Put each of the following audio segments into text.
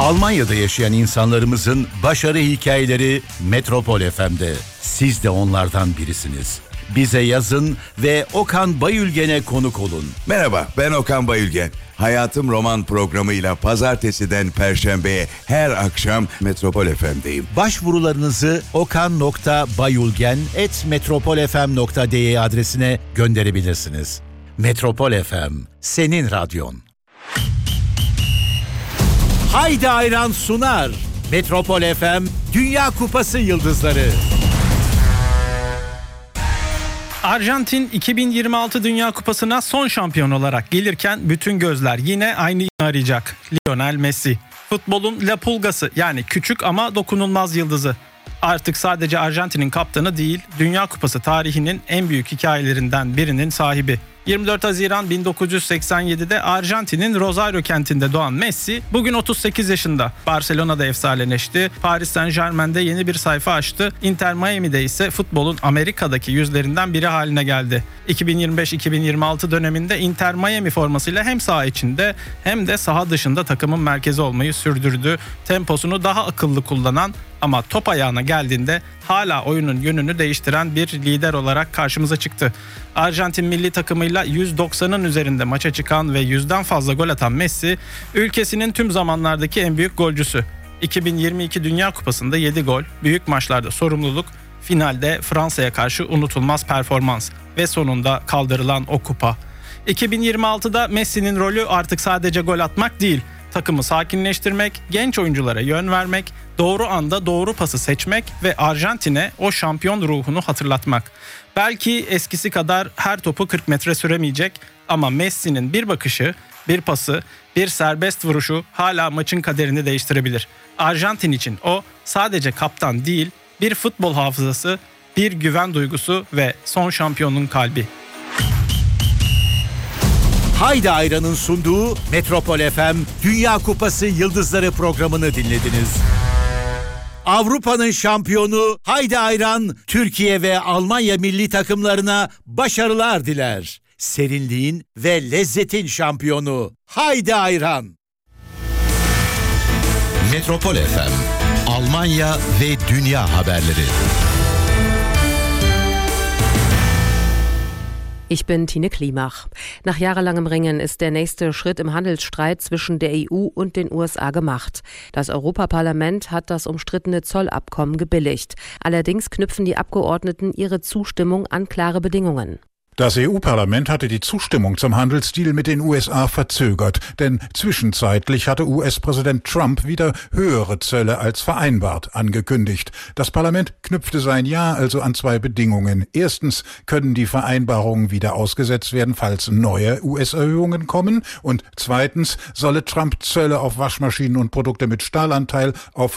Almanya'da yaşayan insanlarımızın başarı hikayeleri Metropol FM'de. Siz de onlardan birisiniz. Bize yazın ve Okan Bayülgen'e konuk olun. Merhaba, ben Okan Bayülgen. Hayatım Roman programıyla pazartesiden perşembeye her akşam Metropol FM'deyim. Başvurularınızı okan.bayülgen@metropolfm.de adresine gönderebilirsiniz. Metropol FM, senin radyon. Haydi Ayran sunar. Metropol FM, Dünya Kupası Yıldızları. Arjantin 2026 Dünya Kupası'na son şampiyon olarak gelirken bütün gözler yine aynı arayacak. Lionel Messi. Futbolun La Pulgası, yani küçük ama dokunulmaz yıldızı. Artık sadece Arjantin'in kaptanı değil, Dünya Kupası tarihinin en büyük hikayelerinden birinin sahibi. 24 Haziran 1987'de Arjantin'in Rosario kentinde doğan Messi bugün 38 yaşında. Barcelona'da efsaneleşti, Paris Saint-Germain'de yeni bir sayfa açtı, Inter Miami'de ise futbolun Amerika'daki yüzlerinden biri haline geldi. 2025-2026 döneminde Inter Miami formasıyla hem saha içinde hem de saha dışında takımın merkezi olmayı sürdürdü. Temposunu daha akıllı kullanan ama top ayağına geldiğinde hala oyunun yönünü değiştiren bir lider olarak karşımıza çıktı. Arjantin milli takımıyla 190'ın üzerinde maça çıkan ve 100'den fazla gol atan Messi, ülkesinin tüm zamanlardaki en büyük golcüsü. 2022 Dünya Kupası'nda 7 gol, büyük maçlarda sorumluluk, finalde Fransa'ya karşı unutulmaz performans ve sonunda kaldırılan o kupa. 2026'da Messi'nin rolü artık sadece gol atmak değil, takımı sakinleştirmek, genç oyunculara yön vermek, doğru anda doğru pası seçmek ve Arjantin'e o şampiyon ruhunu hatırlatmak. Belki eskisi kadar her topu 40 metre süremeyecek ama Messi'nin bir bakışı, bir pası, bir serbest vuruşu hala maçın kaderini değiştirebilir. Arjantin için o sadece kaptan değil, bir futbol hafızası, bir güven duygusu ve son şampiyonun kalbi. Haydi Ayran'ın sunduğu Metropol FM Dünya Kupası Yıldızları programını dinlediniz. Avrupa'nın şampiyonu Haydi Ayran, Türkiye ve Almanya milli takımlarına başarılar diler. Serinliğin ve lezzetin şampiyonu Haydi Ayran. Metropol FM, Almanya ve dünya haberleri. Ich bin Tine Klimach. Nach jahrelangem Ringen ist der nächste Schritt im Handelsstreit zwischen der EU und den USA gemacht. Das Europaparlament hat das umstrittene Zollabkommen gebilligt. Allerdings knüpfen die Abgeordneten ihre Zustimmung an klare Bedingungen. Das EU-Parlament hatte die Zustimmung zum Handelsdeal mit den USA verzögert, denn zwischenzeitlich hatte US-Präsident Trump wieder höhere Zölle als vereinbart angekündigt. Das Parlament knüpfte sein Ja also an zwei Bedingungen. Erstens können die Vereinbarungen wieder ausgesetzt werden, falls neue US-Erhöhungen kommen. Und zweitens solle Trump Zölle auf Waschmaschinen und Produkte mit Stahlanteil auf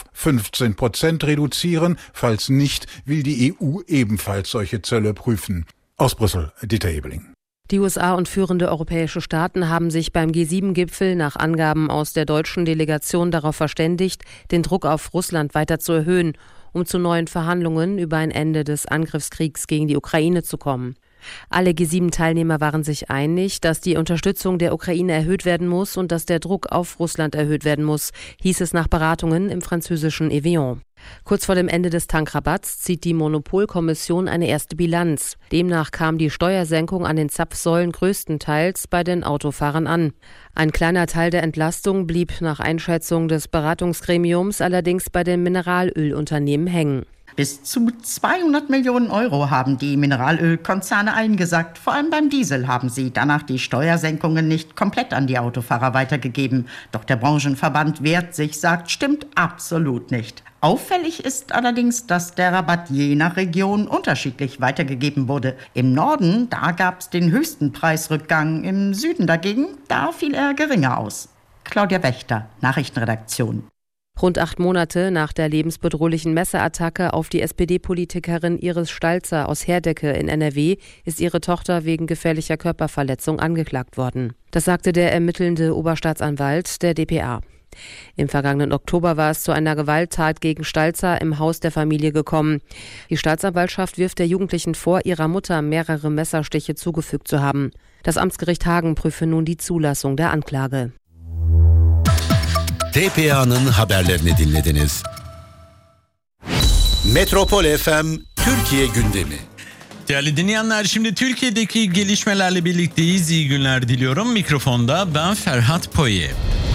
15% reduzieren. Falls nicht, will die EU ebenfalls solche Zölle prüfen. Aus Brüssel, Dieter Ebeling. Die USA und führende europäische Staaten haben sich beim G7-Gipfel nach Angaben aus der deutschen Delegation darauf verständigt, den Druck auf Russland weiter zu erhöhen, um zu neuen Verhandlungen über ein Ende des Angriffskriegs gegen die Ukraine zu kommen. Alle G7-Teilnehmer waren sich einig, dass die Unterstützung der Ukraine erhöht werden muss und dass der Druck auf Russland erhöht werden muss, hieß es nach Beratungen im französischen Evian. Kurz vor dem Ende des Tankrabatts zieht die Monopolkommission eine erste Bilanz. Demnach kam die Steuersenkung an den Zapfsäulen größtenteils bei den Autofahrern an. Ein kleiner Teil der Entlastung blieb nach Einschätzung des Beratungsgremiums allerdings bei den Mineralölunternehmen hängen. Bis zu 200 Millionen Euro haben die Mineralölkonzerne eingesackt. Vor allem beim Diesel haben sie danach die Steuersenkungen nicht komplett an die Autofahrer weitergegeben. Doch der Branchenverband wehrt sich, sagt, stimmt absolut nicht. Auffällig ist allerdings, dass der Rabatt je nach Region unterschiedlich weitergegeben wurde. Im Norden, da gab es den höchsten Preisrückgang. Im Süden dagegen, da fiel er geringer aus. Claudia Wächter, Nachrichtenredaktion. Rund 8 Monate nach der lebensbedrohlichen Messerattacke auf die SPD-Politikerin Iris Stalzer aus Herdecke in NRW ist ihre Tochter wegen gefährlicher Körperverletzung angeklagt worden. Das sagte der ermittelnde Oberstaatsanwalt der dpa. Im vergangenen Oktober war es zu einer Gewalttat gegen Stalzer im Haus der Familie gekommen. Die Staatsanwaltschaft wirft der Jugendlichen vor, ihrer Mutter mehrere Messerstiche zugefügt zu haben. Das Amtsgericht Hagen prüfe nun die Zulassung der Anklage. DPA'nın haberlerini dinlediniz. Metropol FM Türkiye gündemi. Değerli dinleyenler, şimdi Türkiye'deki gelişmelerle birlikteyiz. İyi günler diliyorum. Mikrofonda ben Ferhat Poye.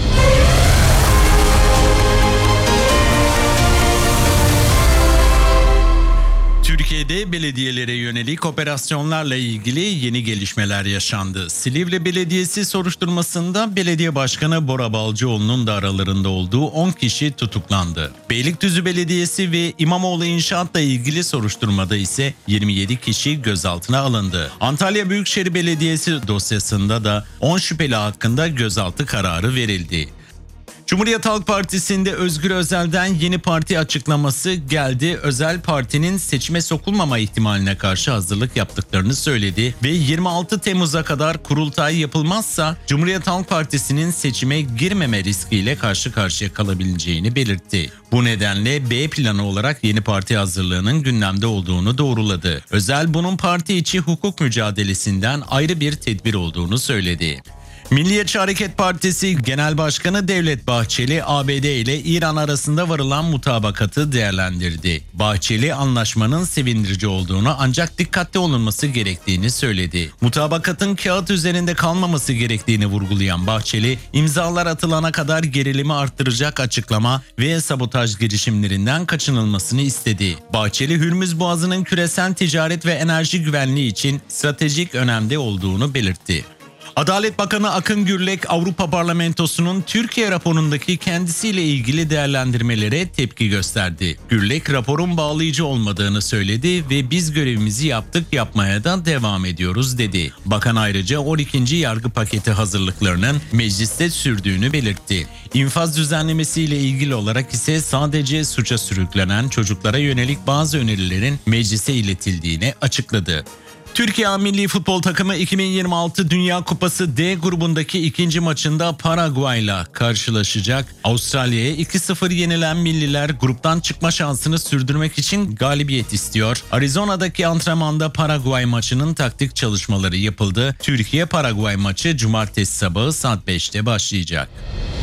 Türkiye'de belediyelere yönelik operasyonlarla ilgili yeni gelişmeler yaşandı. Silivri Belediyesi soruşturmasında Belediye Başkanı Bora Balcıoğlu'nun da aralarında olduğu 10 kişi tutuklandı. Beylikdüzü Belediyesi ve İmamoğlu İnşaat'la ilgili soruşturmada ise 27 kişi gözaltına alındı. Antalya Büyükşehir Belediyesi dosyasında da 10 şüpheli hakkında gözaltı kararı verildi. Cumhuriyet Halk Partisi'nde Özgür Özel'den yeni parti açıklaması geldi. Özel partinin seçime sokulmama ihtimaline karşı hazırlık yaptıklarını söyledi ve 26 Temmuz'a kadar kurultay yapılmazsa Cumhuriyet Halk Partisi'nin seçime girmeme riskiyle karşı karşıya kalabileceğini belirtti. Bu nedenle B planı olarak yeni parti hazırlığının gündemde olduğunu doğruladı. Özel bunun parti içi hukuk mücadelesinden ayrı bir tedbir olduğunu söyledi. Milliyetçi Hareket Partisi Genel Başkanı Devlet Bahçeli, ABD ile İran arasında varılan mutabakatı değerlendirdi. Bahçeli, anlaşmanın sevindirici olduğunu ancak dikkatli olunması gerektiğini söyledi. Mutabakatın kağıt üzerinde kalmaması gerektiğini vurgulayan Bahçeli, imzalar atılana kadar gerilimi arttıracak açıklama ve sabotaj girişimlerinden kaçınılmasını istedi. Bahçeli, Hürmüz Boğazı'nın küresel ticaret ve enerji güvenliği için stratejik önemde olduğunu belirtti. Adalet Bakanı Akın Gürlek, Avrupa Parlamentosu'nun Türkiye raporundaki kendisiyle ilgili değerlendirmelere tepki gösterdi. Gürlek, raporun bağlayıcı olmadığını söyledi ve biz görevimizi yaptık, yapmaya da devam ediyoruz dedi. Bakan ayrıca 12. yargı paketi hazırlıklarının mecliste sürdüğünü belirtti. İnfaz düzenlemesiyle ilgili olarak ise sadece suça sürüklenen çocuklara yönelik bazı önerilerin meclise iletildiğini açıkladı. Türkiye milli futbol takımı 2026 Dünya Kupası D grubundaki ikinci maçında Paraguay'la karşılaşacak. Avustralya'ya 2-0 yenilen milliler gruptan çıkma şansını sürdürmek için galibiyet istiyor. Arizona'daki antrenmanda Paraguay maçının taktik çalışmaları yapıldı. Türkiye-Paraguay maçı cumartesi sabahı saat 5'te başlayacak.